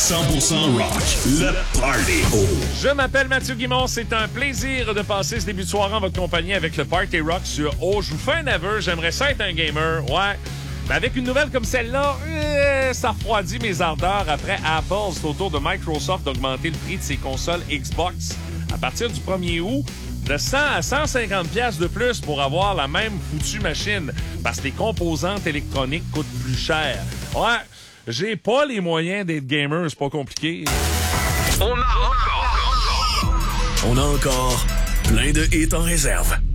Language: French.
100% rock, le Party Je m'appelle Mathieu Guimond. C'est un plaisir de passer ce début de soirée en votre compagnie avec le Party Rock sur O. Je vous fais un aveu, j'aimerais ça être un gamer, ouais. Mais avec une nouvelle comme celle-là, ça refroidit mes ardeurs. Après Apple, c'est au tour de Microsoft d'augmenter le prix de ses consoles Xbox à partir du 1er août de 100 à 150 pièces de plus pour avoir la même foutue machine parce que les composantes électroniques coûtent plus cher. Ouais, j'ai pas les moyens d'être gamer, c'est pas compliqué. On a encore plein de hits en réserve.